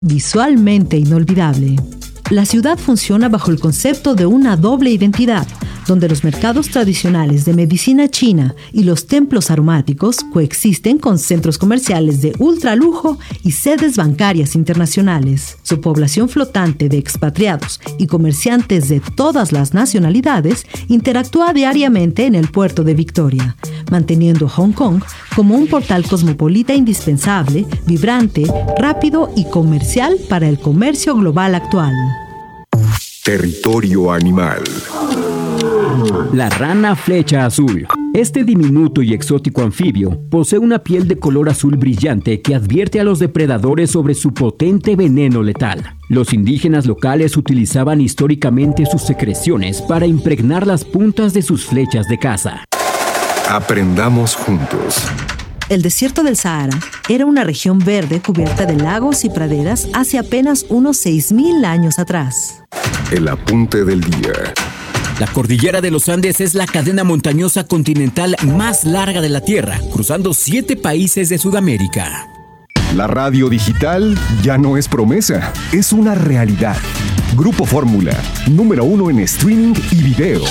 Visualmente inolvidable. La ciudad funciona bajo el concepto de una doble identidad, donde los mercados tradicionales de medicina china y los templos aromáticos coexisten con centros comerciales de ultralujo y sedes bancarias internacionales. Su población flotante de expatriados y comerciantes de todas las nacionalidades interactúa diariamente en el puerto de Victoria, manteniendo a Hong Kong como un portal cosmopolita indispensable, vibrante, rápido y comercial para el comercio global actual. Territorio animal. La rana flecha azul. Este diminuto y exótico anfibio posee una piel de color azul brillante que advierte a los depredadores sobre su potente veneno letal. Los indígenas locales utilizaban históricamente sus secreciones para impregnar las puntas de sus flechas de caza. Aprendamos juntos. El desierto del Sahara era una región verde cubierta de lagos y praderas hace apenas unos 6.000 años atrás. El apunte del día. La cordillera de los Andes es la cadena montañosa continental más larga de la Tierra, cruzando 7 países de Sudamérica. La radio digital ya no es promesa, es una realidad. Grupo Fórmula, número 1 en streaming y video.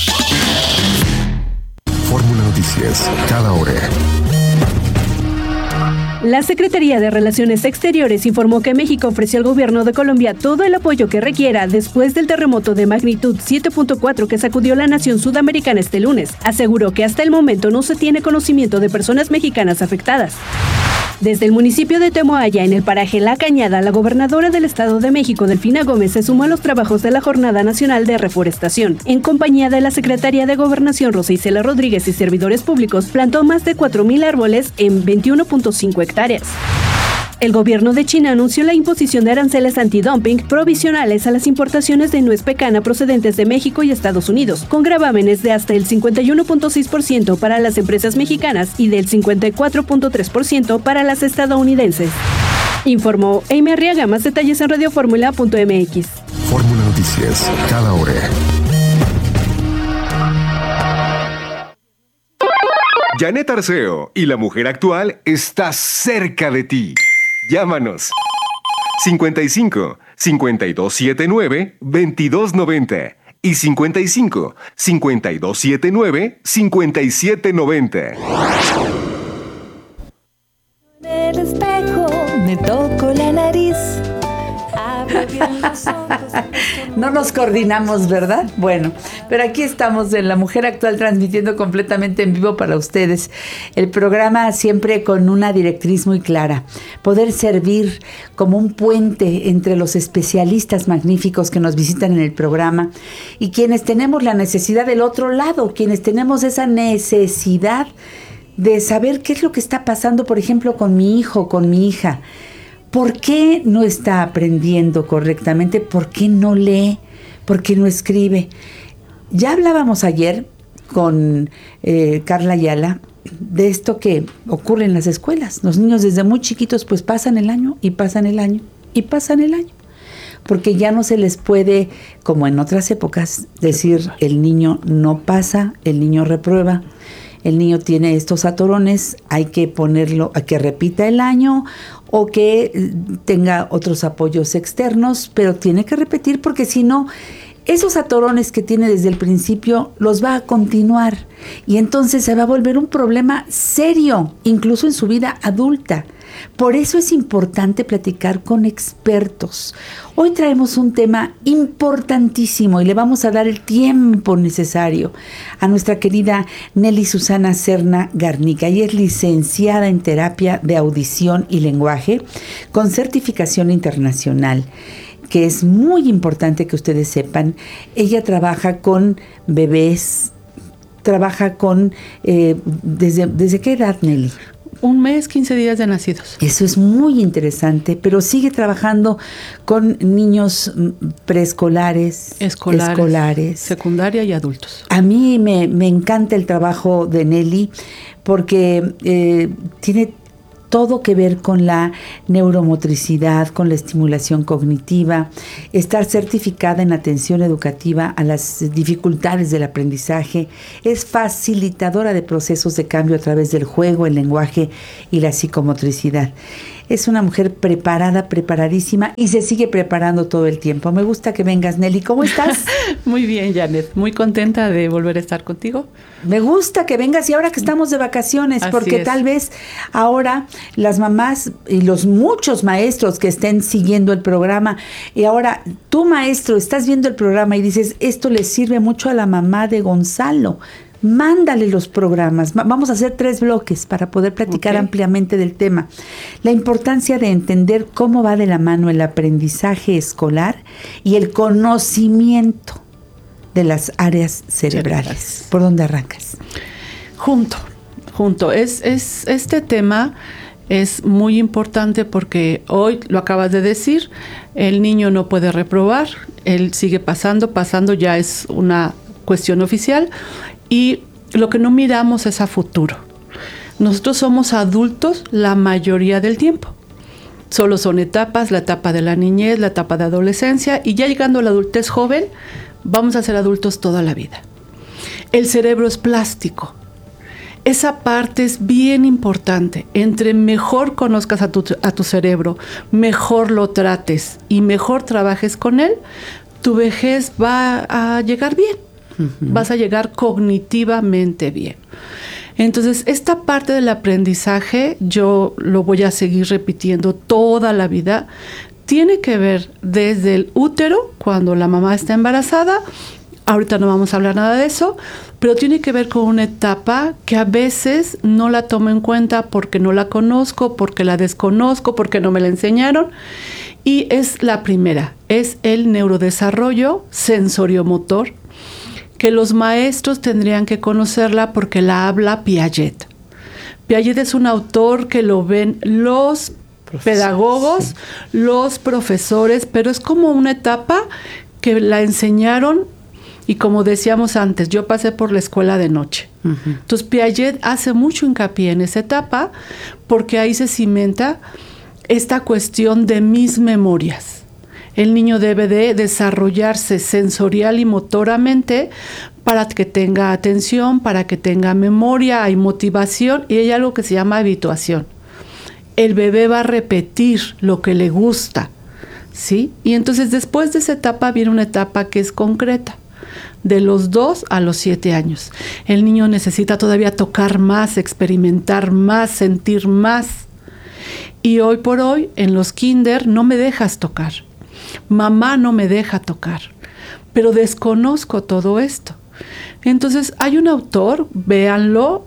Fórmula Noticias, cada hora. La Secretaría de Relaciones Exteriores informó que México ofreció al gobierno de Colombia todo el apoyo que requiera después del terremoto de magnitud 7.4 que sacudió la nación sudamericana este lunes. Aseguró que hasta el momento no se tiene conocimiento de personas mexicanas afectadas. Desde el municipio de Temoaya, en el paraje La Cañada, la gobernadora del Estado de México, Delfina Gómez, se sumó a los trabajos de la Jornada Nacional de Reforestación. En compañía de la Secretaría de Gobernación, Rosa Isela Rodríguez, y servidores públicos, plantó más de 4,000 árboles en 21.5 hectáreas. El gobierno de China anunció la imposición de aranceles antidumping provisionales a las importaciones de nuez pecana procedentes de México y Estados Unidos, con gravámenes de hasta el 51.6% para las empresas mexicanas y del 54.3% para las estadounidenses. Informó Amy Arriaga. Más detalles en radioformula.mx. Fórmula Noticias, cada hora. Janet Arceo y la mujer actual está cerca de ti. Llámanos 55 5279 2290 y 55 5279 5790. En el espejo me toco la nariz. Abro bien los ojos. No nos coordinamos, ¿verdad? Bueno, pero aquí estamos en La Mujer Actual transmitiendo completamente en vivo para ustedes. El programa siempre con una directriz muy clara. Poder servir como un puente entre los especialistas magníficos que nos visitan en el programa y quienes tenemos la necesidad del otro lado, quienes tenemos esa necesidad de saber qué es lo que está pasando, por ejemplo, con mi hijo, con mi hija. ¿Por qué no está aprendiendo correctamente? ¿Por qué no lee? ¿Por qué no escribe? Ya hablábamos ayer con Carla Ayala de esto que ocurre en las escuelas. Los niños desde muy chiquitos pues pasan el año y pasan el año y pasan el año. Porque ya no se les puede, como en otras épocas, decir el niño no pasa, el niño reprueba. El niño tiene estos atorones, hay que ponerlo a que repita el año o que tenga otros apoyos externos, pero tiene que repetir porque si no, esos atorones que tiene desde el principio los va a continuar y entonces se va a volver un problema serio, incluso en su vida adulta. Por eso es importante platicar con expertos. Hoy traemos un tema importantísimo y le vamos a dar el tiempo necesario a nuestra querida Nelly Susana Serna Garnica. Ella es licenciada en terapia de audición y lenguaje con certificación internacional, que es muy importante que ustedes sepan. Ella trabaja con bebés, trabaja con... ¿desde qué edad, Nelly? 1 mes, 15 días de nacidos. Eso es muy interesante, pero sigue trabajando con niños preescolares, escolares, secundaria y adultos. A mí me encanta el trabajo de Nelly porque tiene todo que ver con la neuromotricidad, con la estimulación cognitiva, estar certificada en atención educativa a las dificultades del aprendizaje, es facilitadora de procesos de cambio a través del juego, el lenguaje y la psicomotricidad. Es una mujer preparada, preparadísima y se sigue preparando todo el tiempo. Me gusta que vengas, Nelly. ¿Cómo estás? Muy bien, Janet. Muy contenta de volver a estar contigo. Me gusta que vengas y ahora que estamos de vacaciones, Así porque es. tal vez ahora las mamás y los muchos maestros que estén siguiendo el programa, y ahora tú, maestro, estás viendo el programa y dices, esto le sirve mucho a la mamá de Gonzalo. Mándale los programas. Vamos a hacer 3 bloques para poder platicar ampliamente del tema. La importancia de entender cómo va de la mano el aprendizaje escolar y el conocimiento de las áreas cerebrales. ¿Por dónde arrancas? Junto. Este tema es muy importante porque hoy lo acabas de decir, el niño no puede reprobar, él sigue pasando, ya es una cuestión oficial, y lo que no miramos es a futuro. Nosotros somos adultos la mayoría del tiempo. Solo son etapas, la etapa de la niñez, la etapa de adolescencia, y ya llegando a la adultez joven, vamos a ser adultos toda la vida. El cerebro es plástico. Esa parte es bien importante. Entre mejor conozcas a tu cerebro, mejor lo trates y mejor trabajes con él, tu vejez va a llegar bien. Vas a llegar cognitivamente bien. Entonces, esta parte del aprendizaje, yo lo voy a seguir repitiendo toda la vida, tiene que ver desde el útero, cuando la mamá está embarazada. Ahorita no vamos a hablar nada de eso, pero tiene que ver con una etapa que a veces no la tomo en cuenta porque no la conozco, porque la desconozco, porque no me la enseñaron. Y es la primera, es el neurodesarrollo sensoriomotor, que los maestros tendrían que conocerla porque la habla Piaget. Piaget es un autor que lo ven los pedagogos, los profesores, pero es como una etapa que la enseñaron, y como decíamos antes, yo pasé por la escuela de noche. Entonces Piaget hace mucho hincapié en esa etapa porque ahí se cimenta esta cuestión de mis memorias. El niño debe de desarrollarse sensorial y motoramente para que tenga atención, para que tenga memoria, hay motivación y hay algo que se llama habituación. El bebé va a repetir lo que le gusta, ¿sí? Y entonces después de esa etapa viene una etapa que es concreta, de los 2 a los 7 años. El niño necesita todavía tocar más, experimentar más, sentir más. Y hoy por hoy en los kinder no me dejas tocar. Mamá no me deja tocar, pero desconozco todo esto. Entonces hay un autor, véanlo,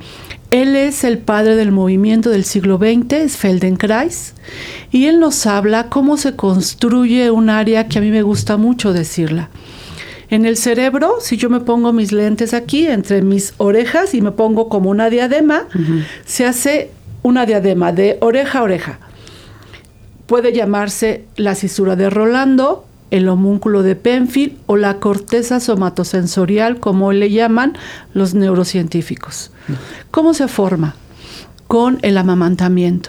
él es el padre del movimiento del siglo XX, es Feldenkrais, y él nos habla cómo se construye un área que a mí me gusta mucho decirla. En el cerebro, si yo me pongo mis lentes aquí entre mis orejas y me pongo como una diadema, se hace una diadema de oreja a oreja. Puede llamarse la cisura de Rolando, el homúnculo de Penfield o la corteza somatosensorial, como le llaman los neurocientíficos. ¿Cómo se forma? Con el amamantamiento.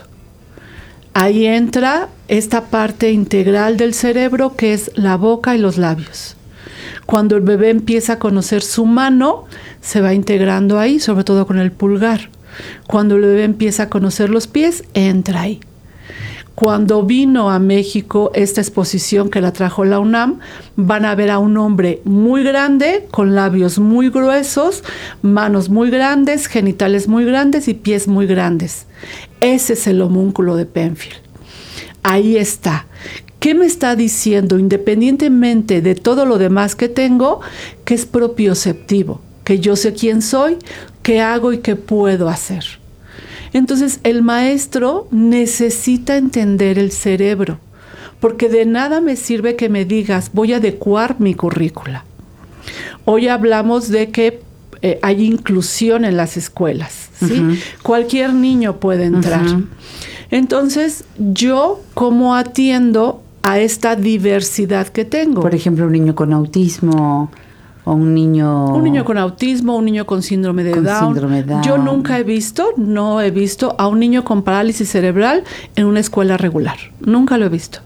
Ahí entra esta parte integral del cerebro que es la boca y los labios. Cuando el bebé empieza a conocer su mano, se va integrando ahí, sobre todo con el pulgar. Cuando el bebé empieza a conocer los pies, entra ahí. Cuando vino a México esta exposición que la trajo la UNAM, van a ver a un hombre muy grande, con labios muy gruesos, manos muy grandes, genitales muy grandes y pies muy grandes. Ese es el homúnculo de Penfield. Ahí está. ¿Qué me está diciendo, independientemente de todo lo demás que tengo, que es propioceptivo? Que yo sé quién soy, qué hago y qué puedo hacer. Entonces, el maestro necesita entender el cerebro, porque de nada me sirve que me digas, voy a adecuar mi currícula. Hoy hablamos de que hay inclusión en las escuelas, ¿sí? Cualquier niño puede entrar. Entonces, ¿yo cómo atiendo a esta diversidad que tengo? Por ejemplo, un niño con autismo o un niño con autismo, un niño con síndrome de Down. Yo nunca no he visto a un niño con parálisis cerebral en una escuela regular. Nunca lo he visto.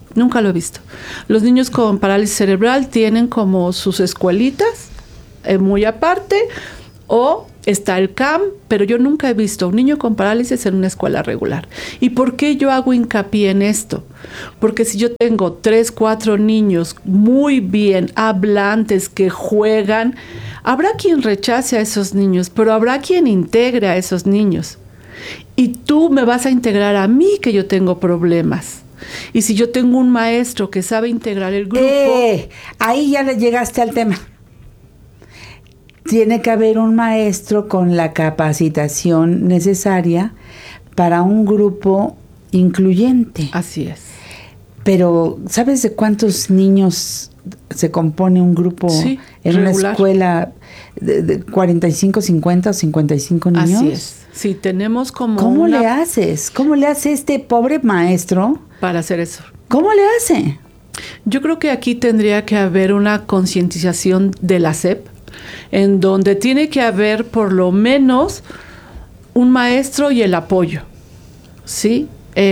Los niños con parálisis cerebral tienen como sus escuelitas muy aparte, O está el CAM, pero yo nunca he visto a un niño con parálisis en una escuela regular. ¿Y por qué yo hago hincapié en esto? Porque si yo tengo 3, 4 niños muy bien hablantes que juegan, habrá quien rechace a esos niños, pero habrá quien integre a esos niños. Y tú me vas a integrar a mí, que yo tengo problemas. Y si yo tengo un maestro que sabe integrar el grupo... Ahí ya le llegaste al tema. Tiene que haber un maestro con la capacitación necesaria para un grupo incluyente. Así es. Pero, ¿sabes de cuántos niños se compone un grupo en regular, una escuela de 45, 50 o 55 niños? Así es. Sí, tenemos como ¿Cómo le haces? ¿Cómo le hace este pobre maestro para hacer eso? ¿Cómo le hace? Yo creo que aquí tendría que haber una concientización de la SEP, en donde tiene que haber por lo menos un maestro y el apoyo, ¿sí?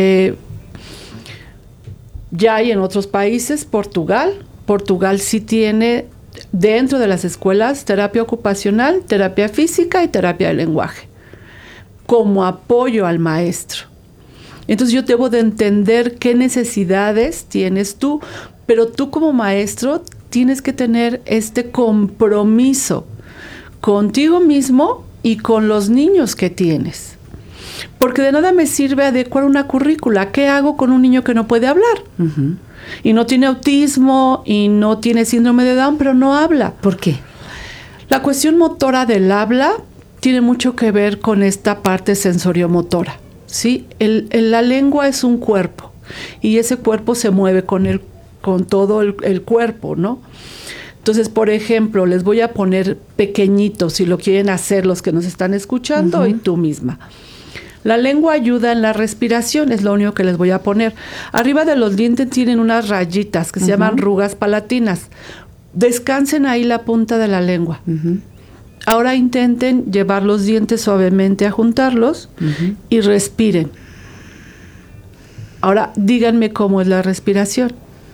Ya hay en otros países, Portugal sí tiene dentro de las escuelas terapia ocupacional, terapia física y terapia de lenguaje, como apoyo al maestro. Entonces yo debo de entender qué necesidades tienes tú, pero tú como maestro tienes que tener este compromiso contigo mismo y con los niños que tienes. Porque de nada me sirve adecuar una currícula. ¿Qué hago con un niño que no puede hablar? Uh-huh. Y no tiene autismo y no tiene síndrome de Down, pero no habla. ¿Por qué? La cuestión motora del habla tiene mucho que ver con esta parte sensoriomotora, ¿sí? La lengua es un cuerpo y ese cuerpo se mueve con todo el cuerpo, ¿no? Entonces, por ejemplo, les voy a poner pequeñitos, si lo quieren hacer los que nos están escuchando, uh-huh, y tú misma. La lengua ayuda en la respiración, es lo único que les voy a poner. Arriba de los dientes tienen unas rayitas que se llaman rugas palatinas. Descansen ahí la punta de la lengua. Uh-huh. Ahora intenten llevar los dientes suavemente a juntarlos, uh-huh, y respiren. Ahora díganme cómo es la respiración.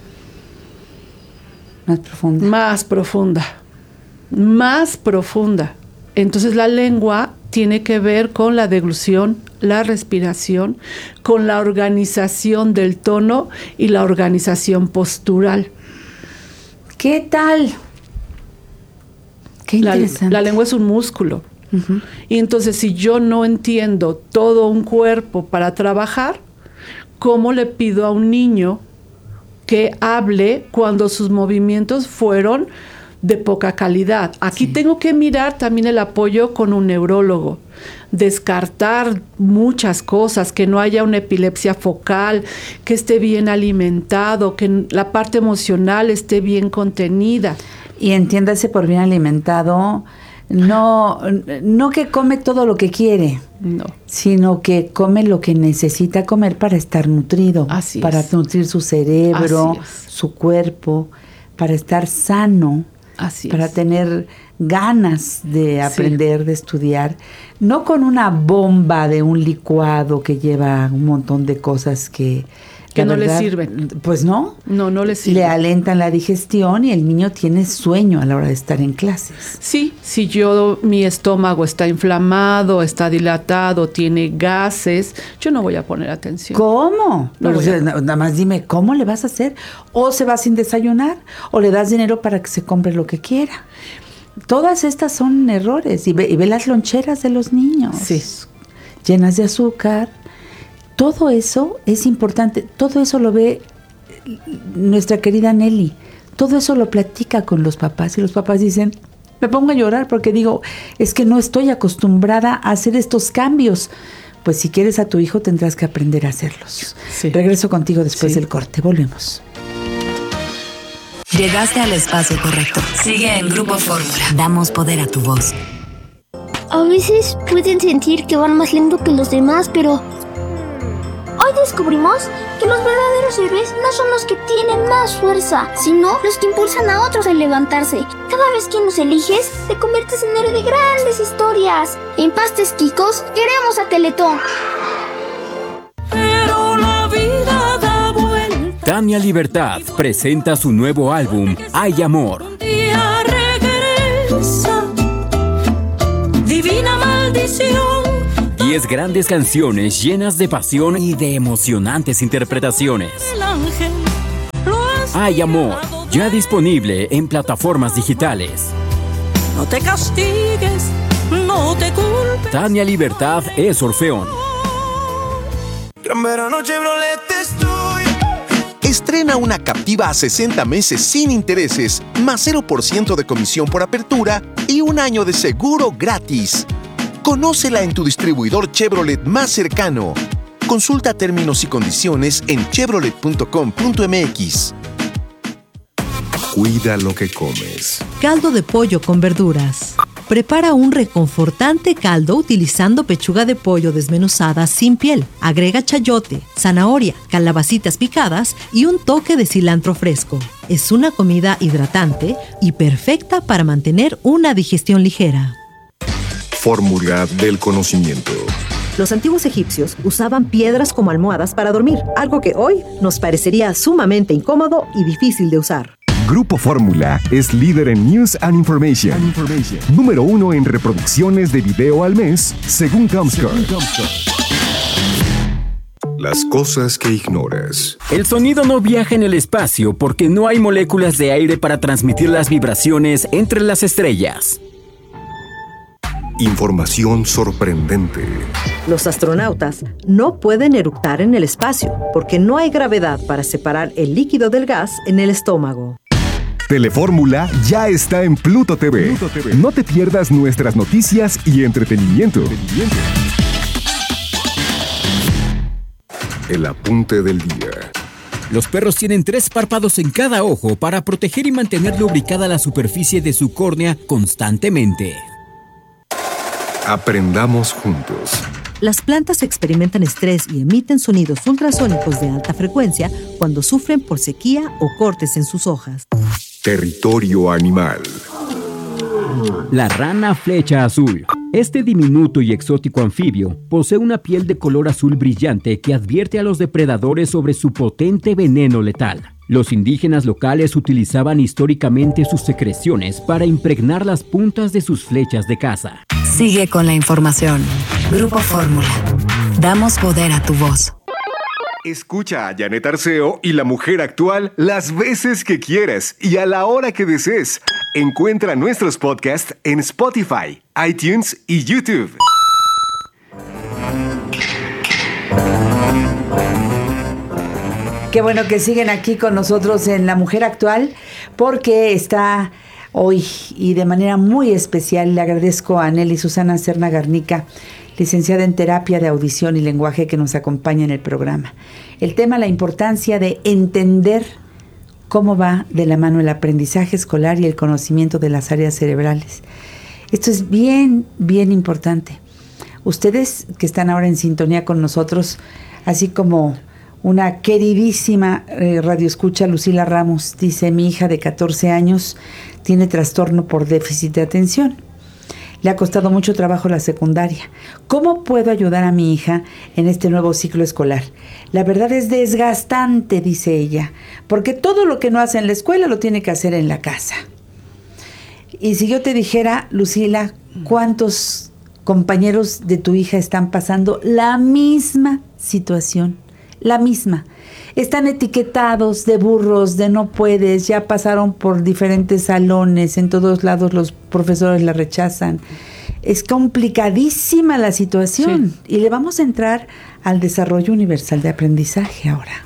Más profunda. Más profunda. Más profunda. Entonces la lengua tiene que ver con la deglución, la respiración, con la organización del tono y la organización postural. ¿Qué tal? Qué interesante. La lengua es un músculo. Uh-huh. Y entonces si yo no entiendo todo un cuerpo para trabajar, ¿cómo le pido a un niño que hable cuando sus movimientos fueron de poca calidad? Aquí tengo que mirar también el apoyo con un neurólogo, descartar muchas cosas, que no haya una epilepsia focal, que esté bien alimentado, que la parte emocional esté bien contenida. Y entiéndase por bien alimentado, no que come todo lo que quiere, no, sino que come lo que necesita comer para estar nutrido, para nutrir su cerebro, su cuerpo, para estar sano. Para tener ganas de aprender, de estudiar, no con una bomba de un licuado que lleva un montón de cosas que no le sirven. Pues no. No le sirven. Le alentan la digestión y el niño tiene sueño a la hora de estar en clases. Sí, si mi estómago está inflamado, está dilatado, tiene gases, yo no voy a poner atención. ¿Cómo? Nada más dime, ¿cómo le vas a hacer? O se va sin desayunar, o le das dinero para que se compre lo que quiera. Todas estas son errores. Y ve las loncheras de los niños. Sí. Llenas de azúcar. Todo eso es importante, todo eso lo ve nuestra querida Nelly, todo eso lo platica con los papás y los papás dicen, me pongo a llorar porque digo, es que no estoy acostumbrada a hacer estos cambios. Pues si quieres a tu hijo tendrás que aprender a hacerlos. Sí. Regreso contigo después del corte, volvemos. Llegaste al espacio correcto. Sigue en Grupo Fórmula. Damos poder a tu voz. A veces pueden sentir que van más lento que los demás, pero hoy descubrimos que los verdaderos héroes no son los que tienen más fuerza, sino los que impulsan a otros a levantarse. Cada vez que nos eliges, te conviertes en héroe de grandes historias. En Pastes Quicos, queremos a Teletón. Pero la vida da vuelta. Tania Libertad presenta su nuevo álbum, Hay Amor. Un día regresa. divina maldición. 10 grandes canciones llenas de pasión y de emocionantes interpretaciones. El ángel lo has Hay amor, ya disponible en plataformas digitales. No te castigues, no te culpes. Tania Libertad es Orfeón. Gran verano Chevrolet estoy. Estrena una Captiva a 60 meses sin intereses, más 0% de comisión por apertura y un año de seguro gratis. Conócela en tu distribuidor Chevrolet más cercano. Consulta términos y condiciones en chevrolet.com.mx. Cuida lo que comes. Caldo de pollo con verduras. Prepara un reconfortante caldo utilizando pechuga de pollo desmenuzada sin piel. Agrega chayote, zanahoria, calabacitas picadas y un toque de cilantro fresco. Es una comida hidratante y perfecta para mantener una digestión ligera. Fórmula del conocimiento. Los antiguos egipcios usaban piedras como almohadas para dormir, algo que hoy nos parecería sumamente incómodo y difícil de usar. Grupo Fórmula es líder en News and Information. Número 1 en reproducciones de video al mes, según Comscore. Las cosas que ignoras. El sonido no viaja en el espacio porque no hay moléculas de aire para transmitir las vibraciones entre las estrellas. Información sorprendente. Los astronautas no pueden eructar en el espacio porque no hay gravedad para separar el líquido del gas en el estómago. Telefórmula ya está en Pluto TV. No te pierdas nuestras noticias y entretenimiento. El apunte del día. Los perros tienen 3 párpados en cada ojo para proteger y mantener lubricada la superficie de su córnea constantemente. Aprendamos juntos. Las plantas experimentan estrés y emiten sonidos ultrasónicos de alta frecuencia cuando sufren por sequía o cortes en sus hojas. Territorio animal. La rana flecha azul. Este diminuto y exótico anfibio posee una piel de color azul brillante que advierte a los depredadores sobre su potente veneno letal. Los indígenas locales utilizaban históricamente sus secreciones para impregnar las puntas de sus flechas de caza. Sigue con la información. Grupo Fórmula. Damos poder a tu voz. Escucha a Janet Arceo y La Mujer Actual las veces que quieras y a la hora que desees. Encuentra nuestros podcasts en Spotify, iTunes y YouTube. Qué bueno que siguen aquí con nosotros en La Mujer Actual, porque está hoy y de manera muy especial. Le agradezco a Nelly Susana Serna Garnica, licenciada en Terapia de Audición y Lenguaje, que nos acompaña en el programa. El tema, la importancia de entender cómo va de la mano el aprendizaje escolar y el conocimiento de las áreas cerebrales. Esto es bien, bien importante. Ustedes que están ahora en sintonía con nosotros, así como una queridísima radioescucha, Lucila Ramos, dice: mi hija de 14 años tiene trastorno por déficit de atención. Le ha costado mucho trabajo la secundaria. ¿Cómo puedo ayudar a mi hija en este nuevo ciclo escolar? La verdad es desgastante, dice ella, porque todo lo que no hace en la escuela lo tiene que hacer en la casa. Y si yo te dijera, Lucila, ¿cuántos compañeros de tu hija están pasando la misma situación? La misma. Están etiquetados de burros, de no puedes, ya pasaron por diferentes salones, en todos lados los profesores la rechazan. Es complicadísima la situación. Sí. Y le vamos a entrar al desarrollo universal de aprendizaje ahora.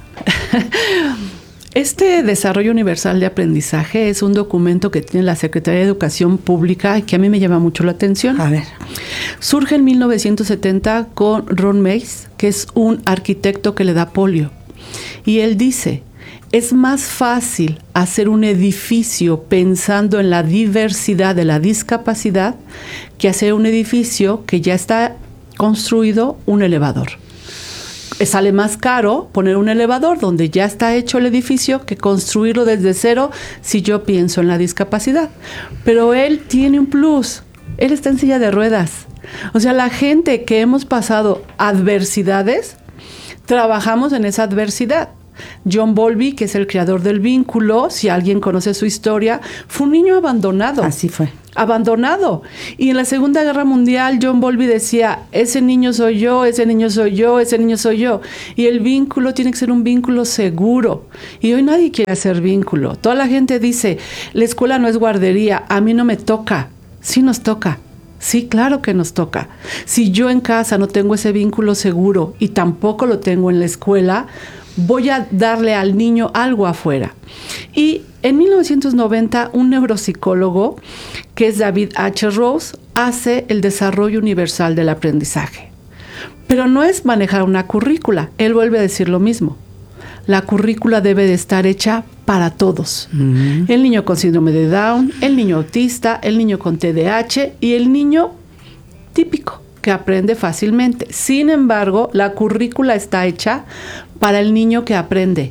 Este desarrollo universal de aprendizaje es un documento que tiene la Secretaría de Educación Pública y que a mí me llama mucho la atención. A ver. Surge en 1970 con Ron Mays, que es un arquitecto que le da polio. Y él dice: es más fácil hacer un edificio pensando en la diversidad de la discapacidad que hacer un edificio que ya está construido, un elevador. Sale más caro poner un elevador donde ya está hecho el edificio que construirlo desde cero si yo pienso en la discapacidad. Pero él tiene un plus. Él está en silla de ruedas. O sea, la gente que hemos pasado adversidades, trabajamos en esa adversidad. John Bowlby, que es el creador del vínculo, si alguien conoce su historia, fue un niño abandonado. Así fue. Abandonado. Y en la Segunda Guerra Mundial, John Bowlby decía, ese niño soy yo, ese niño soy yo, ese niño soy yo. Y el vínculo tiene que ser un vínculo seguro. Y hoy nadie quiere hacer vínculo. Toda la gente dice, la escuela no es guardería, a mí no me toca. Sí nos toca. Sí, claro que nos toca. Si yo en casa no tengo ese vínculo seguro y tampoco lo tengo en la escuela, voy a darle al niño algo afuera. Y en 1990, un neuropsicólogo, que es David H. Rose, hace el desarrollo universal del aprendizaje. Pero no es manejar una currícula. Él vuelve a decir lo mismo. La currícula debe de estar hecha para todos. El niño con síndrome de Down, el niño autista, el niño con TDAH y el niño típico, que aprende fácilmente. Sin embargo, la currícula está hecha para el niño que aprende.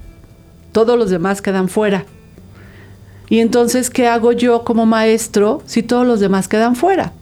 Todos los demás quedan fuera. Y entonces, ¿qué hago yo como maestro si todos los demás quedan fuera?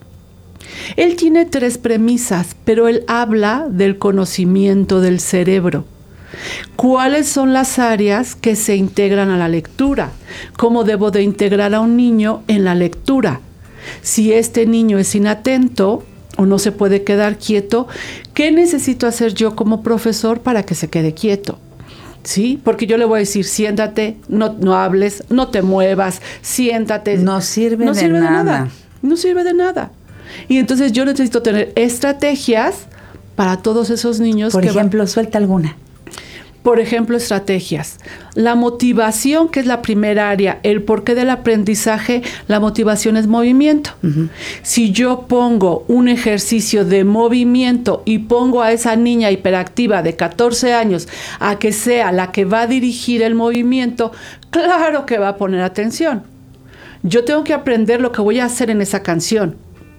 Él tiene 3 premisas, pero él habla del conocimiento del cerebro. ¿Cuáles son las áreas que se integran a la lectura? ¿Cómo debo de integrar a un niño en la lectura? Si este niño es inatento o no se puede quedar quieto, ¿qué necesito hacer yo como profesor para que se quede quieto? ¿Sí? Porque yo le voy a decir, siéntate, no hables, no te muevas, siéntate. No sirve de nada. No sirve de nada. Y entonces yo necesito tener estrategias para todos esos niños. Por ejemplo, suelta alguna. Por ejemplo, estrategias. La motivación, que es la primera área, el porqué del aprendizaje, la motivación es movimiento. Si yo pongo un ejercicio de movimiento y pongo a esa niña hiperactiva de 14 años a que sea la que va a dirigir el movimiento, claro que va a poner atención. Yo tengo que aprender lo que voy a hacer en esa canción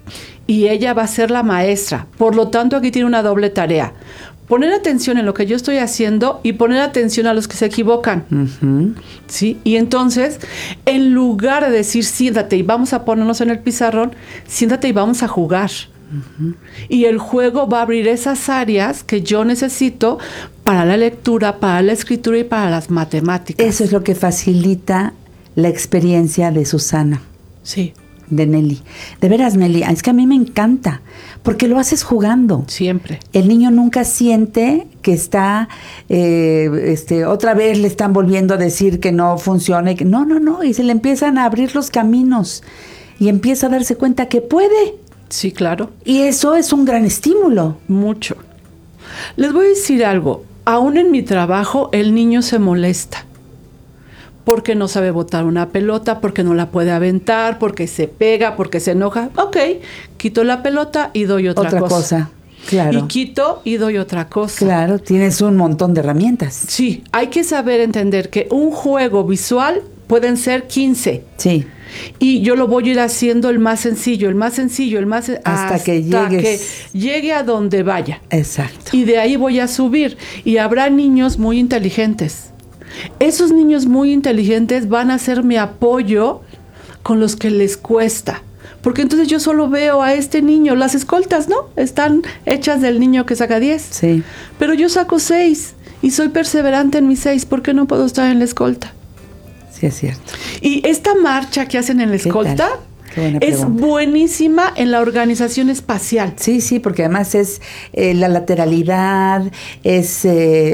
y ella va a ser la maestra. Por lo tanto, aquí tiene una doble tarea. Poner atención en lo que yo estoy haciendo y poner atención a los que se equivocan. ¿Sí? Y entonces, en lugar de decir, siéntate y vamos a ponernos en el pizarrón, siéntate y vamos a jugar. Y el juego va a abrir esas áreas que yo necesito para la lectura, para la escritura y para las matemáticas. Eso es lo que facilita la experiencia de Susana. Sí. De Nelly. De veras, Nelly, es que a mí me encanta, porque lo haces jugando. Siempre. El niño nunca siente que está, otra vez le están volviendo a decir que no funciona. No, y se le empiezan a abrir los caminos y empieza a darse cuenta que puede. Sí, claro. Y eso es un gran estímulo. Mucho. Les voy a decir algo. Aún en mi trabajo, el niño se molesta. Porque no sabe botar una pelota, porque no la puede aventar, porque se pega, porque se enoja. Ok, quito la pelota y doy otra cosa. Claro. Y quito y doy otra cosa. Claro, tienes un montón de herramientas. Sí, hay que saber entender que un juego visual pueden ser 15. Sí. Y yo lo voy a ir haciendo el más sencillo, hasta que llegue a donde vaya. Exacto. Y de ahí voy a subir. Y habrá niños muy inteligentes. Esos niños muy inteligentes van a ser mi apoyo con los que les cuesta. Porque entonces yo solo veo a este niño, las escoltas, ¿no? Están hechas del niño que saca 10. Sí. Pero yo saco 6 y soy perseverante en mis 6. ¿Por qué no puedo estar en la escolta? Sí, es cierto. Y esta marcha que hacen en la escolta es buenísima en la organización espacial. Sí, porque además es la lateralidad, es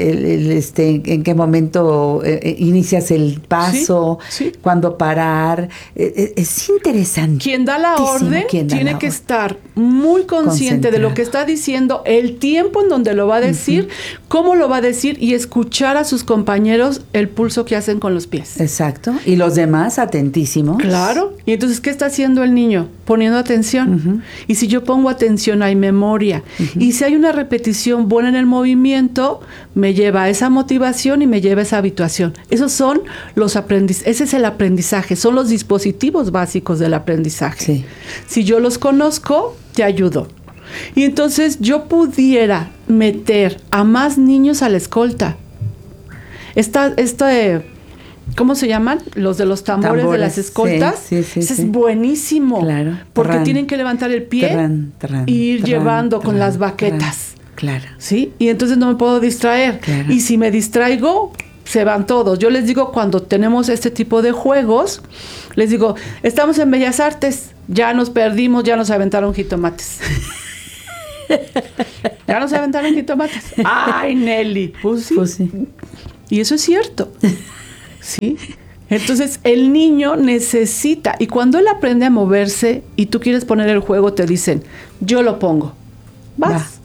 en qué momento inicias el paso, cuándo parar. Es interesante. Quien da la orden tiene que estar muy consciente de lo que está diciendo, el tiempo en donde lo va a decir, cómo lo va a decir y escuchar a sus compañeros el pulso que hacen con los pies. Exacto. Y los demás atentísimos. Claro. Y entonces, ¿qué está haciendo el niño? Poniendo atención. Y si yo pongo atención, hay memoria. Y si hay una repetición buena en el movimiento, me lleva a esa motivación y me lleva a esa habituación. Esos son los aprendizajes. Ese es el aprendizaje. Son los dispositivos básicos del aprendizaje. Sí. Si yo los conozco, te ayudo. Y entonces yo pudiera meter a más niños a la escolta. ¿Cómo se llaman? Los de los tambores de las escoltas. Sí, ese es buenísimo. Claro. Porque tienen que levantar el pie y ir llevando con las baquetas. Claro. ¿Sí? Y entonces no me puedo distraer. Claro. Y si me distraigo, se van todos. Yo les digo, cuando tenemos este tipo de juegos, les digo, estamos en Bellas Artes, ya nos perdimos, ya nos aventaron jitomates. Ya nos aventaron jitomates. ¡Ay, Nelly! Pues sí. Y eso es cierto. ¿Sí? Entonces, el niño necesita, y cuando él aprende a moverse y tú quieres poner el juego, te dicen, yo lo pongo. Vas.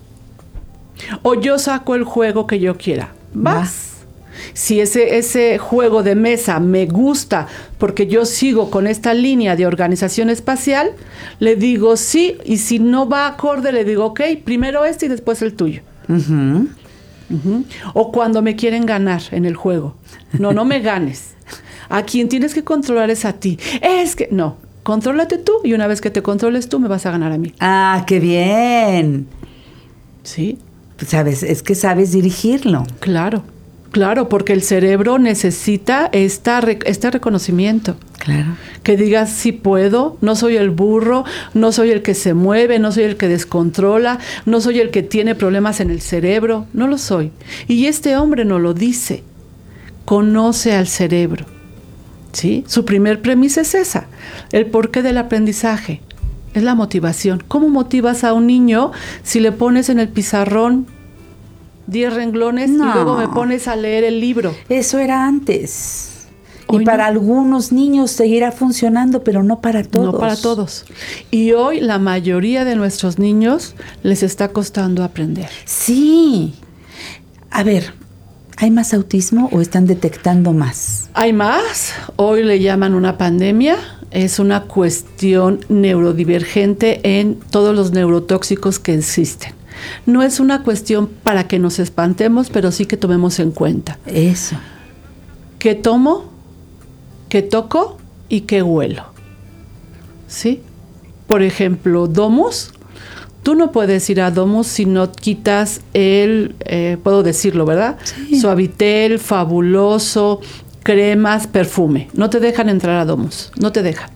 O yo saco el juego que yo quiera. Vas. Si ese juego de mesa me gusta porque yo sigo con esta línea de organización espacial, le digo sí, y si no va acorde, le digo, ok, primero este y después el tuyo. Uh-huh. Uh-huh. O cuando me quieren ganar en el juego. No me ganes. A quien tienes que controlar es a ti. Es que, no, contrólate tú y una vez que te controles tú, me vas a ganar a mí. ¡Ah, qué bien! Sí. Sabes, es que sabes dirigirlo. Claro, porque el cerebro necesita este reconocimiento. Claro. Que digas, sí puedo, no soy el burro, no soy el que se mueve, no soy el que descontrola, no soy el que tiene problemas en el cerebro, no lo soy. Y este hombre nos lo dice, conoce al cerebro. ¿Sí? Su primer premisa es esa, el porqué del aprendizaje, es la motivación. ¿Cómo motivas a un niño si le pones en el pizarrón 10 renglones y luego me pones a leer el libro? Eso era antes. Hoy y para algunos niños seguirá funcionando, pero no para todos. No para todos. Y hoy la mayoría de nuestros niños les está costando aprender. Sí. A ver, ¿hay más autismo o están detectando más? Hay más. Hoy le llaman una pandemia. Es una cuestión neurodivergente en todos los neurotóxicos que existen. No es una cuestión para que nos espantemos, pero sí que tomemos en cuenta. Eso. ¿Qué tomo? ¿Qué toco? ¿Y qué huelo? ¿Sí? Por ejemplo, Domus. Tú no puedes ir a Domus si no quitas el, puedo decirlo, ¿verdad? Sí. Suavitel, Fabuloso, cremas, perfume. No te dejan entrar a Domus. No te dejan.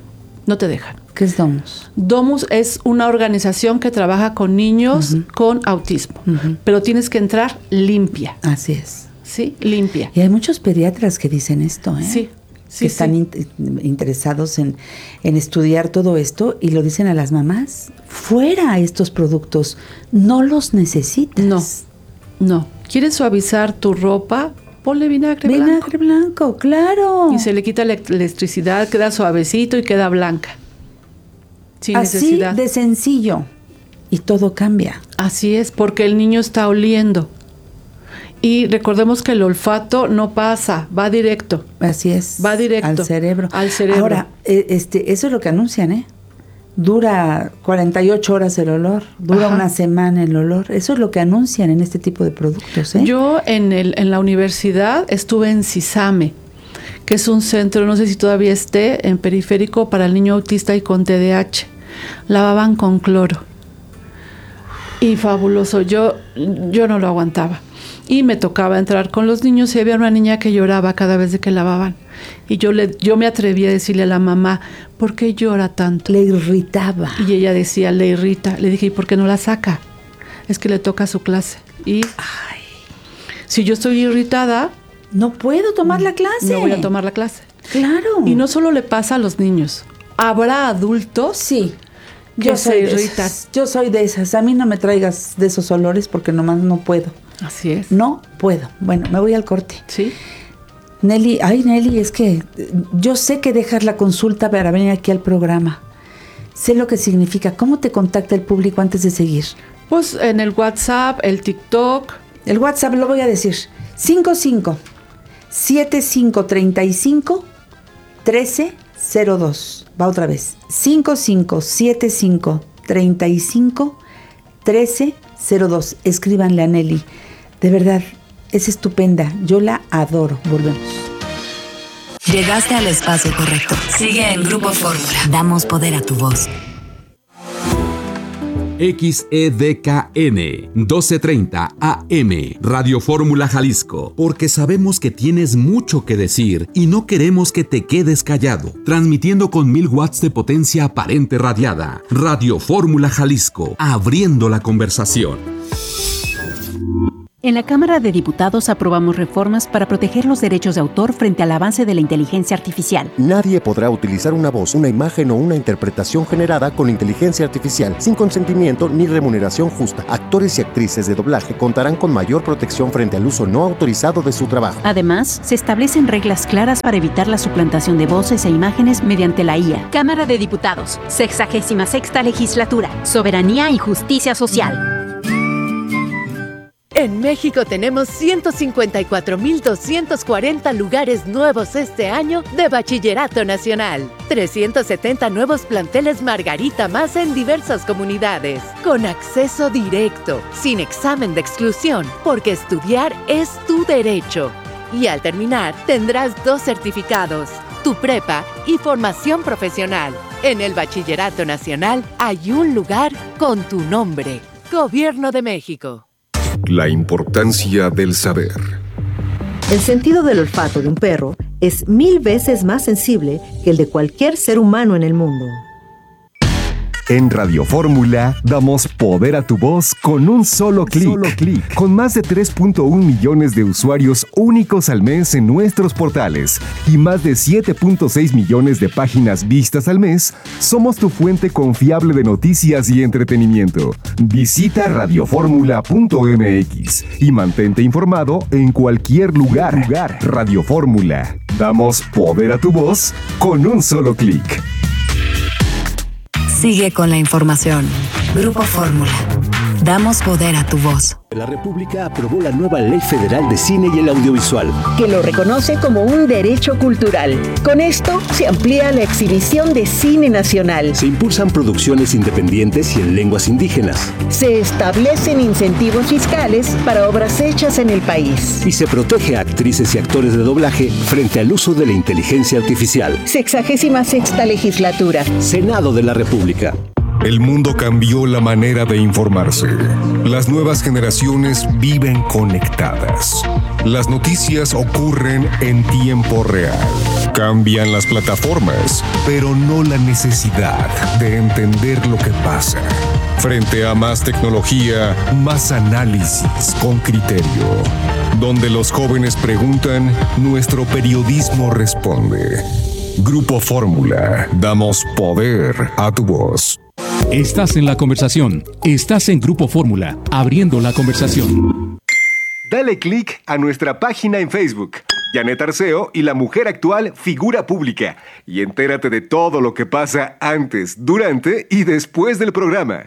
¿Qué es Domus? Domus es una organización que trabaja con niños con autismo, pero tienes que entrar limpia. Así es. Sí, limpia. Y hay muchos pediatras que dicen esto, ¿eh? Sí. Que están interesados en estudiar todo esto y lo dicen a las mamás. Fuera estos productos, no los necesitas. No. ¿Quieres suavizar tu ropa? Ponle vinagre blanco. Vinagre blanco, claro. Y se le quita la electricidad, queda suavecito y queda blanca. Sin así necesidad. De sencillo. Y todo cambia. Así es, porque el niño está oliendo. Y recordemos que el olfato no pasa, va directo. Así es. Va directo. Al cerebro. Ahora, eso es lo que anuncian, ¿eh? Dura 48 horas el olor, dura una semana el olor. Eso es lo que anuncian en este tipo de productos, ¿eh? Yo en la universidad estuve en CISAME, que es un centro, no sé si todavía esté, en periférico para el niño autista y con TDAH. Lavaban con cloro. Y fabuloso, yo no lo aguantaba. Y me tocaba entrar con los niños y había una niña que lloraba cada vez de que lavaban. Y yo me atreví a decirle a la mamá, ¿por qué llora tanto? Le irritaba. Y ella decía, le irrita. Le dije, ¿y por qué no la saca? Es que le toca su clase. Y si yo estoy irritada, no puedo tomar la clase. No voy a tomar la clase. Claro. Y no solo le pasa a los niños. Habrá adultos que se irritan. Yo soy de esas. A mí no me traigas de esos olores porque nomás no puedo. Así es. No puedo. Bueno, me voy al corte. Sí. Nelly, es que yo sé que dejas la consulta para venir aquí al programa. Sé lo que significa. ¿Cómo te contacta el público antes de seguir? Pues en el WhatsApp, el TikTok. El WhatsApp lo voy a decir. 55-75-1302. Va otra vez. 55-75-35-1302. Escríbanle a Nelly. De verdad, es estupenda. Yo la adoro. Volvemos. Llegaste al espacio correcto. Sigue en Grupo Fórmula. Damos poder a tu voz. XEDKN 1230 AM Radio Fórmula Jalisco, porque sabemos que tienes mucho que decir y no queremos que te quedes callado. Transmitiendo con 1000 watts de potencia aparente radiada. Radio Fórmula Jalisco, abriendo la conversación. En la Cámara de Diputados aprobamos reformas para proteger los derechos de autor frente al avance de la inteligencia artificial. Nadie podrá utilizar una voz, una imagen o una interpretación generada con inteligencia artificial sin consentimiento ni remuneración justa. Actores y actrices de doblaje contarán con mayor protección frente al uso no autorizado de su trabajo. Además, se establecen reglas claras para evitar la suplantación de voces e imágenes mediante la IA. Cámara de Diputados, 66ª Legislatura, Soberanía y Justicia Social. En México tenemos 154,240 lugares nuevos este año de Bachillerato Nacional. 370 nuevos planteles Margarita Más en diversas comunidades. Con acceso directo, sin examen de exclusión, porque estudiar es tu derecho. Y al terminar, tendrás 2 certificados, tu prepa y formación profesional. En el Bachillerato Nacional hay un lugar con tu nombre. Gobierno de México. La importancia del saber. El sentido del olfato de un perro es 1000 veces más sensible que el de cualquier ser humano en el mundo. En Radio Fórmula damos poder a tu voz con un solo clic. Con más de 3.1 millones de usuarios únicos al mes en nuestros portales y más de 7.6 millones de páginas vistas al mes, somos tu fuente confiable de noticias y entretenimiento. Visita radioformula.mx y mantente informado en cualquier lugar. Radio Fórmula. Damos poder a tu voz con un solo clic. Sigue con la información. Grupo Fórmula. Damos poder a tu voz. La República aprobó la nueva Ley Federal de Cine y el Audiovisual, que lo reconoce como un derecho cultural. Con esto se amplía la exhibición de cine nacional. Se impulsan producciones independientes y en lenguas indígenas. Se establecen incentivos fiscales para obras hechas en el país. Y se protege a actrices y actores de doblaje frente al uso de la inteligencia artificial. 66ª Legislatura. Senado de la República. El mundo cambió la manera de informarse. Las nuevas generaciones viven conectadas. Las noticias ocurren en tiempo real. Cambian las plataformas, pero no la necesidad de entender lo que pasa. Frente a más tecnología, más análisis con criterio. Donde los jóvenes preguntan, nuestro periodismo responde. Grupo Fórmula. Damos poder a tu voz. Estás en la conversación. Estás en Grupo Fórmula, abriendo la conversación. Dale click a nuestra página en Facebook, Janet Arceo y la mujer actual figura pública, y entérate de todo lo que pasa antes, durante y después del programa.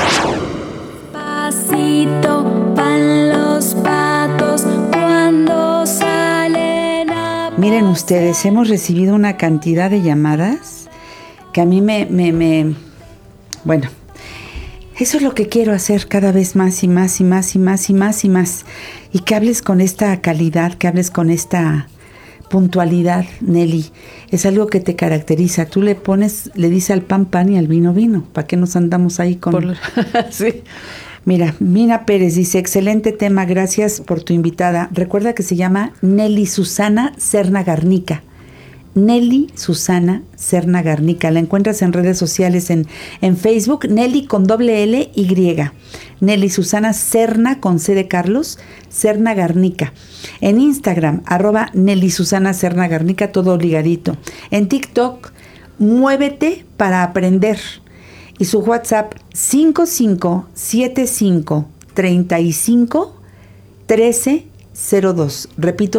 Pasito van los patos cuando salen a... Miren ustedes, hemos recibido una cantidad de llamadas que a mí Bueno, eso es lo que quiero hacer cada vez más y más y más y más y más y más. Y que hables con esta calidad, que hables con esta puntualidad, Nelly. Es algo que te caracteriza. Tú le dices al pan pan y al vino vino. ¿Para qué nos andamos ahí con...? Sí. Mira, Mina Pérez dice, excelente tema, gracias por tu invitada. Recuerda que se llama Nelly Susana Serna Garnica. Nelly Susana Serna Garnica. La encuentras en redes sociales en Facebook, Nelly con L-Y. Nelly Susana Serna con C de Carlos, Serna Garnica. En Instagram, @Nelly Susana Serna Garnica, todo ligadito. En TikTok, Muévete para Aprender. Y su WhatsApp, 5575351302. Repito,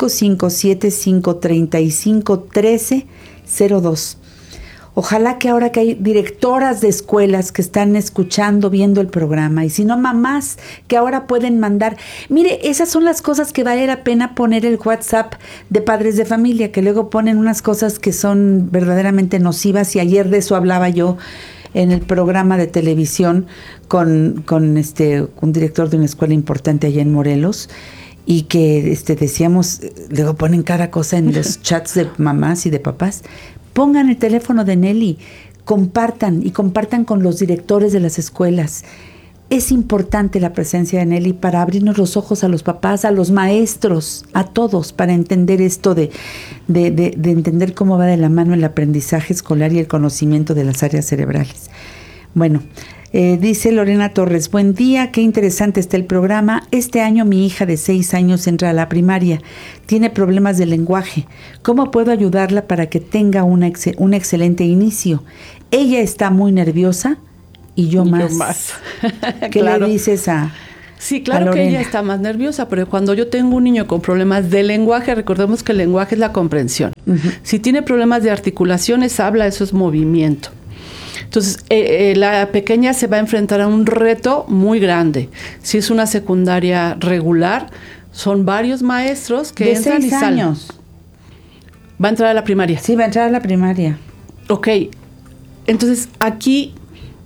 5575351302. Ojalá que ahora que hay directoras de escuelas que están escuchando, viendo el programa, y si no, mamás que ahora pueden mandar. Mire, esas son las cosas que vale la pena poner el WhatsApp de padres de familia, que luego ponen unas cosas que son verdaderamente nocivas, y ayer de eso hablaba yo en el programa de televisión con un director de una escuela importante allá en Morelos, y que decíamos, luego ponen cada cosa en los chats de mamás y de papás. Pongan el teléfono de Nelly, compartan con los directores de las escuelas. Es importante la presencia de Nelly para abrirnos los ojos a los papás, a los maestros, a todos, para entender esto de entender cómo va de la mano el aprendizaje escolar y el conocimiento de las áreas cerebrales. Bueno, Dice Lorena Torres, buen día, qué interesante está el programa. Este año mi hija de 6 años entra a la primaria, tiene problemas de lenguaje. ¿Cómo puedo ayudarla para que tenga un excelente inicio? Ella está muy nerviosa y yo más. ¿Qué Claro. le dices a Sí, claro que ella está más nerviosa, pero cuando yo tengo un niño con problemas de lenguaje, recordemos que el lenguaje es la comprensión. Si tiene problemas de articulaciones, habla, eso es movimiento. Entonces, la pequeña se va a enfrentar a un reto muy grande. Si es una secundaria regular, son varios maestros que de entran 6 y salen. años. ¿Va a entrar a la primaria? Sí, va a entrar a la primaria. Ok, entonces aquí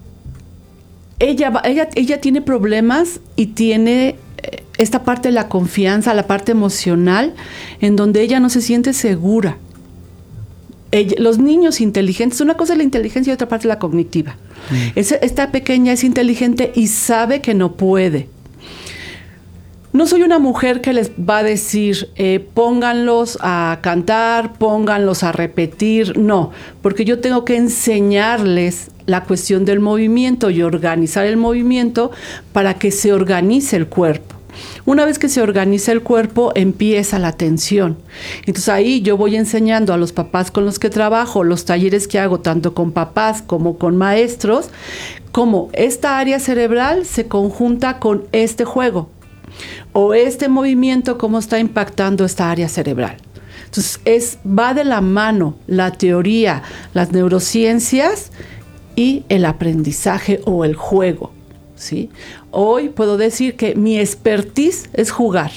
ella tiene problemas y tiene esta parte de la confianza, la parte emocional, en donde ella no se siente segura. Los niños inteligentes, una cosa es la inteligencia y otra parte es la cognitiva. Esta pequeña es inteligente y sabe que no puede. No soy una mujer que les va a decir, pónganlos a cantar, pónganlos a repetir, no, porque yo tengo que enseñarles la cuestión del movimiento y organizar el movimiento para que se organice el cuerpo. Una vez que se organiza el cuerpo, empieza la atención. Entonces ahí yo voy enseñando a los papás con los que trabajo, los talleres que hago tanto con papás como con maestros, cómo esta área cerebral se conjunta con este juego o este movimiento, cómo está impactando esta área cerebral. Entonces va de la mano la teoría, las neurociencias y el aprendizaje o el juego, ¿sí? Hoy puedo decir que mi expertise es jugar.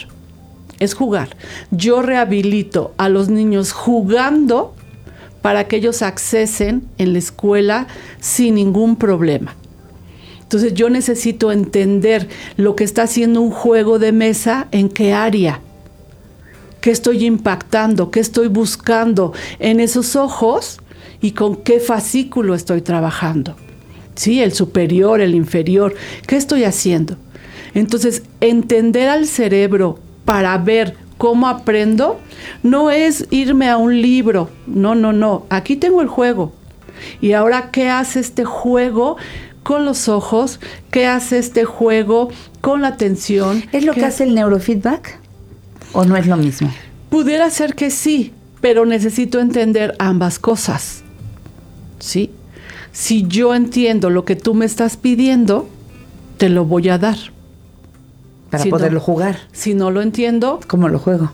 Yo rehabilito a los niños jugando para que ellos accesen en la escuela sin ningún problema. Entonces yo necesito entender lo que está haciendo un juego de mesa, en qué área, qué estoy impactando, qué estoy buscando en esos ojos y con qué fascículo estoy trabajando. Sí, el superior, el inferior, ¿qué estoy haciendo? Entonces, entender al cerebro para ver cómo aprendo no es irme a un libro. No. Aquí tengo el juego. Y ahora, ¿qué hace este juego con los ojos? ¿Qué hace este juego con la atención? ¿Es lo que hace el neurofeedback? ¿O no es lo mismo? Pudiera ser que sí, pero necesito entender ambas cosas. ¿Sí? Si yo entiendo lo que tú me estás pidiendo, te lo voy a dar. Para poderlo jugar. Si no lo entiendo, ¿cómo lo juego?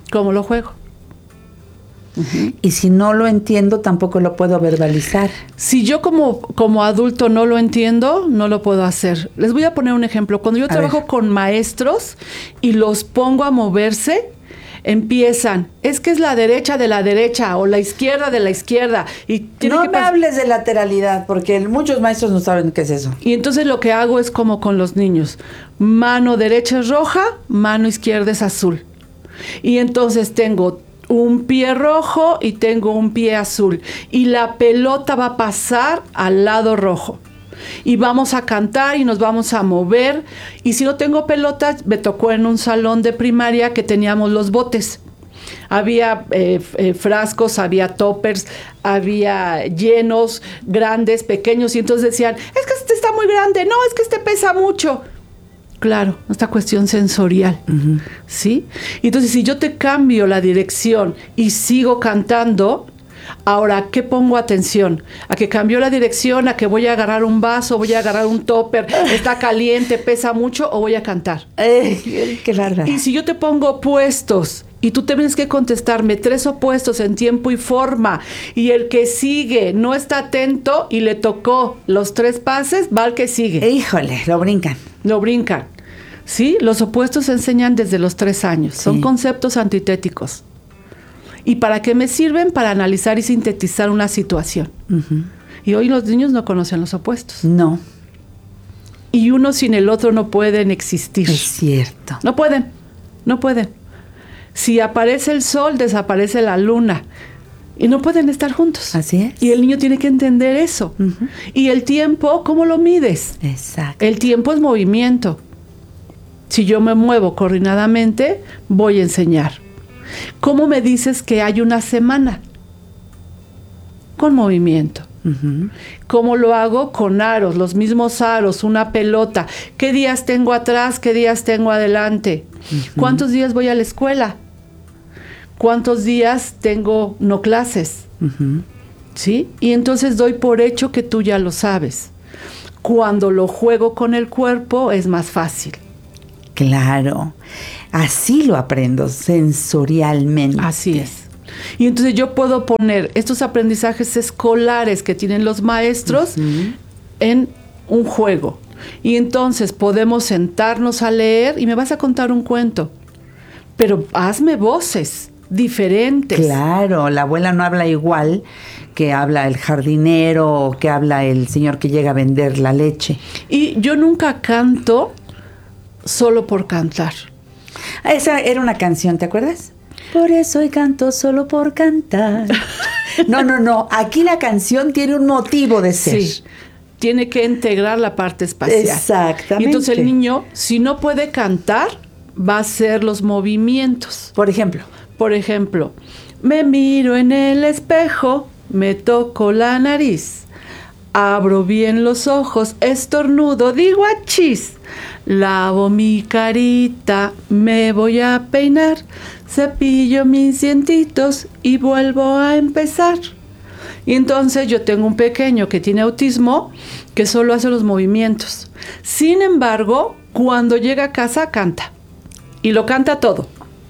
Y si no lo entiendo, tampoco lo puedo verbalizar. Si yo como adulto no lo entiendo, no lo puedo hacer. Les voy a poner un ejemplo. Cuando yo trabajo con maestros y los pongo a moverse, empiezan, es que es la derecha de la derecha o la izquierda de la izquierda. Y no me hables de lateralidad, porque muchos maestros no saben qué es eso. Y entonces lo que hago es como con los niños. Mano derecha es roja, mano izquierda es azul. Y entonces tengo un pie rojo y tengo un pie azul. Y la pelota va a pasar al lado rojo. Y vamos a cantar y nos vamos a mover. Y si no tengo pelotas, me tocó en un salón de primaria que teníamos los botes. Había frascos, había toppers, había llenos, grandes, pequeños. Y entonces decían, es que este está muy grande, no, es que este pesa mucho. Claro, esta cuestión sensorial, ¿sí? Entonces, si yo te cambio la dirección y sigo cantando, ahora, ¿a qué pongo atención? ¿A que cambió la dirección? ¿A que voy a agarrar un vaso? ¿Voy a agarrar un topper? ¿Está caliente? ¿Pesa mucho? ¿O voy a cantar? ¡Qué larga! Y si yo te pongo opuestos y tú tienes que contestarme 3 opuestos en tiempo y forma, y el que sigue no está atento y le tocó los 3 pases, va al que sigue. Híjole, lo brincan. ¿Sí? Los opuestos se enseñan desde los 3 años. Sí. Son conceptos antitéticos. ¿Y para qué me sirven? Para analizar y sintetizar una situación. Y hoy los niños no conocen los opuestos. No. Y uno sin el otro no pueden existir. Es cierto. No pueden. Si aparece el sol, desaparece la luna. Y no pueden estar juntos. Así es. Y el niño tiene que entender eso. Y el tiempo, ¿cómo lo mides? Exacto. El tiempo es movimiento. Si yo me muevo coordinadamente, voy a enseñar. ¿Cómo me dices que hay una semana? Con movimiento. ¿Cómo lo hago? Con aros, los mismos aros, una pelota. ¿Qué días tengo atrás? ¿Qué días tengo adelante? ¿Cuántos días voy a la escuela? ¿Cuántos días tengo no clases? ¿Sí? Y entonces doy por hecho que tú ya lo sabes. Cuando lo juego con el cuerpo es más fácil. Claro, así lo aprendo sensorialmente. Así es. Y entonces yo puedo poner estos aprendizajes escolares que tienen los maestros en un juego. Y entonces podemos sentarnos a leer y me vas a contar un cuento. Pero hazme voces diferentes. Claro, la abuela no habla igual que habla el jardinero o que habla el señor que llega a vender la leche. Y yo nunca canto solo por cantar. Esa era una canción, ¿te acuerdas? Por eso hoy canto solo por cantar. No. Aquí la canción tiene un motivo de ser. Sí. Tiene que integrar la parte espacial. Exactamente. Y entonces el niño, si no puede cantar, va a hacer los movimientos. Por ejemplo, me miro en el espejo, me toco la nariz, abro bien los ojos, estornudo, digo achis, lavo mi carita, me voy a peinar, cepillo mis dientitos y vuelvo a empezar. Y entonces yo tengo un pequeño que tiene autismo que solo hace los movimientos. Sin embargo, cuando llega a casa canta. Y lo canta todo.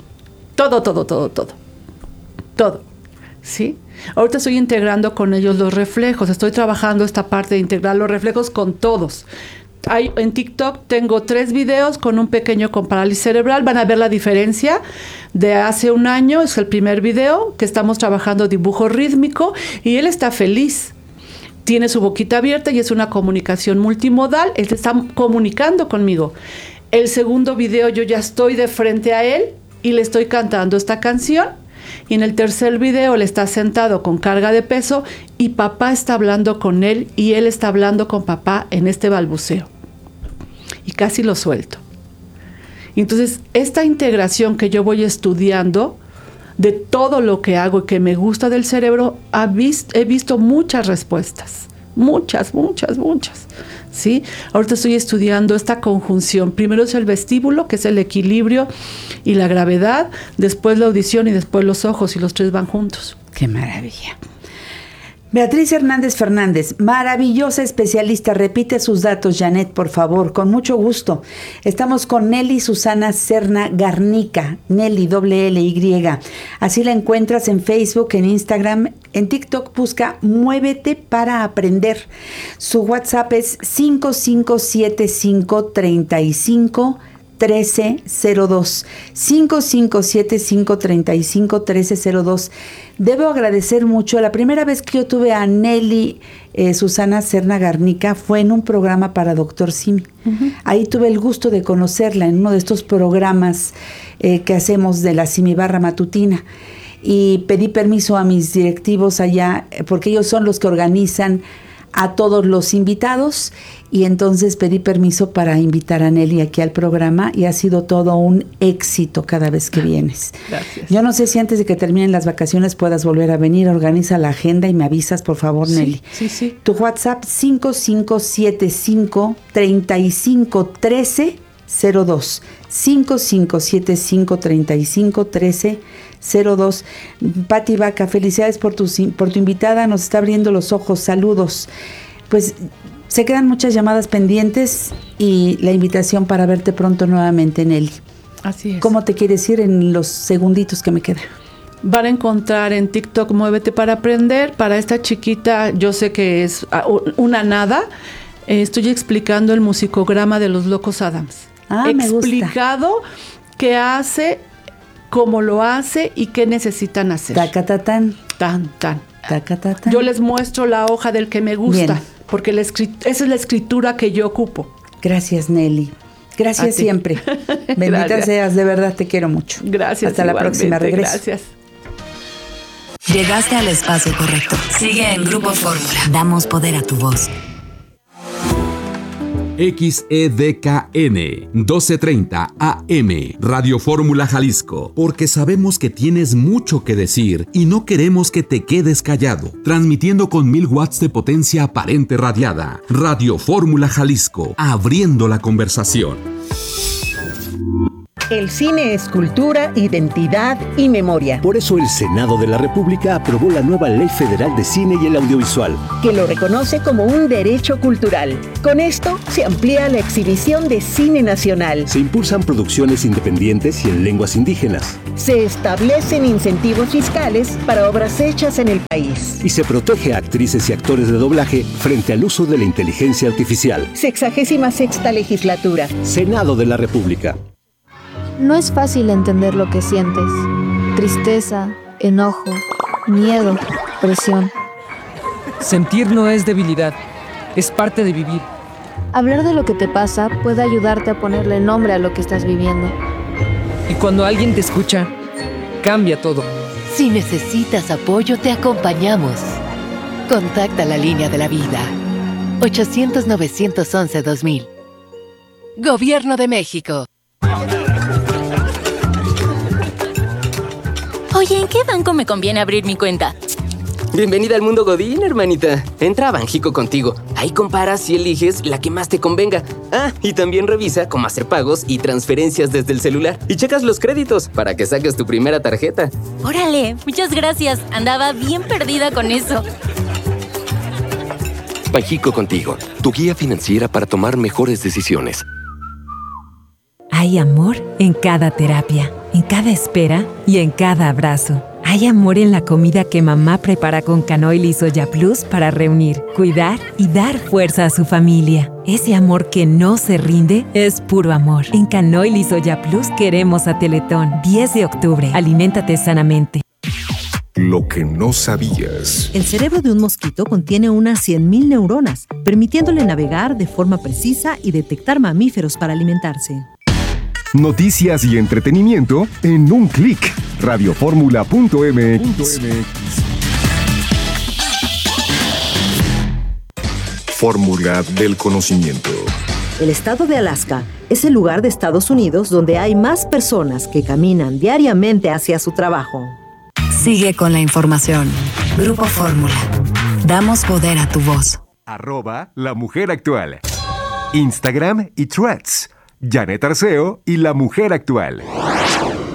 Todo. ¿Sí? Ahorita estoy integrando con ellos los reflejos. Estoy trabajando esta parte de integrar los reflejos con todos. En TikTok tengo 3 videos con un pequeño con parálisis cerebral. Van a ver la diferencia de hace un año. Es el primer video que estamos trabajando dibujo rítmico y él está feliz. Tiene su boquita abierta y es una comunicación multimodal. Él está comunicando conmigo. El segundo video yo ya estoy de frente a él y le estoy cantando esta canción. Y en el tercer video él está sentado con carga de peso y papá está hablando con él y él está hablando con papá en este balbuceo. Y casi lo suelto. Y entonces, esta integración que yo voy estudiando de todo lo que hago y que me gusta del cerebro, he visto muchas respuestas. Muchas. ¿Sí? Ahorita estoy estudiando esta conjunción. Primero es el vestíbulo, que es el equilibrio y la gravedad. Después la audición y después los ojos. Y los 3 van juntos. ¡Qué maravilla! Beatriz Hernández Fernández, maravillosa especialista. Repite sus datos, Janet, por favor, con mucho gusto. Estamos con Nelly Susana Serna Garnica, Nelly, L-Y. Así la encuentras en Facebook, en Instagram, en TikTok, busca Muévete para Aprender. Su WhatsApp es 557535 1302 5575351302. Debo agradecer mucho. La primera vez que yo tuve a Nelly Susana Serna Garnica fue en un programa para Dr. Simi. Ahí tuve el gusto de conocerla en uno de estos programas que hacemos de la Simi Barra Matutina. Y pedí permiso a mis directivos allá, porque ellos son los que organizan a todos los invitados, y entonces pedí permiso para invitar a Nelly aquí al programa y ha sido todo un éxito cada vez que vienes. Gracias. Yo no sé si antes de que terminen las vacaciones puedas volver a venir. Organiza la agenda y me avisas, por favor, Nelly. Sí. Tu WhatsApp 5575351302 5575351302. Pati Vaca, felicidades por tu invitada, nos está abriendo los ojos, saludos. Pues se quedan muchas llamadas pendientes y la invitación para verte pronto nuevamente, Nelly. Así es. ¿Cómo te quieres ir en los segunditos que me quedan? Van a encontrar en TikTok Muévete para Aprender. Para esta chiquita, yo sé que es una nada, estoy explicando el musicograma de los Locos Adams. Me gusta. Explicado qué hace, cómo lo hace y qué necesitan hacer. Tacatatán. Tan. Tacatatán. Yo les muestro la hoja del que me gusta. Bien. Porque esa es la escritura que yo ocupo. Gracias, Nelly. Gracias siempre. Bendita seas, de verdad te quiero mucho. Gracias. Hasta la próxima, regreso. Gracias. Llegaste al espacio correcto. Sigue en Grupo Fórmula. Damos poder a tu voz. XEDKN 1230 AM, Radio Fórmula Jalisco, porque sabemos que tienes mucho que decir y no queremos que te quedes callado. Transmitiendo con 1000 watts de potencia aparente radiada. Radio Fórmula Jalisco, abriendo la conversación. El cine es cultura, identidad y memoria. Por eso el Senado de la República aprobó la nueva Ley Federal de Cine y el Audiovisual, que lo reconoce como un derecho cultural. Con esto se amplía la exhibición de cine nacional. Se impulsan producciones independientes y en lenguas indígenas. Se establecen incentivos fiscales para obras hechas en el país. Y se protege a actrices y actores de doblaje frente al uso de la inteligencia artificial. 66ª Legislatura. Senado de la República. No es fácil entender lo que sientes. Tristeza, enojo, miedo, presión. Sentir no es debilidad, es parte de vivir. Hablar de lo que te pasa puede ayudarte a ponerle nombre a lo que estás viviendo. Y cuando alguien te escucha, cambia todo. Si necesitas apoyo, te acompañamos. Contacta la línea de la vida. 800-911-2000. Gobierno de México. Oye, ¿en qué banco me conviene abrir mi cuenta? Bienvenida al mundo Godín, hermanita. Entra a Banjico contigo. Ahí comparas y eliges la que más te convenga. Ah, y también revisa cómo hacer pagos y transferencias desde el celular. Y checas los créditos para que saques tu primera tarjeta. Órale, muchas gracias. Andaba bien perdida con eso. Banjico contigo, tu guía financiera para tomar mejores decisiones. Hay amor en cada terapia, en cada espera y en cada abrazo. Hay amor en la comida que mamá prepara con Canoil y Soya Plus para reunir, cuidar y dar fuerza a su familia. Ese amor que no se rinde es puro amor. En Canoil y Soya Plus queremos a Teletón. 10 de octubre. Aliméntate sanamente. Lo que no sabías. El cerebro de un mosquito contiene unas 100.000 neuronas, permitiéndole navegar de forma precisa y detectar mamíferos para alimentarse. Noticias y entretenimiento en un clic. Radioformula.mx. Fórmula del conocimiento. El estado de Alaska es el lugar de Estados Unidos donde hay más personas que caminan diariamente hacia su trabajo. Sigue con la información. Grupo Fórmula. Damos poder a tu voz. @La Mujer Actual. Instagram y Threads. Janet Arceo y La Mujer Actual.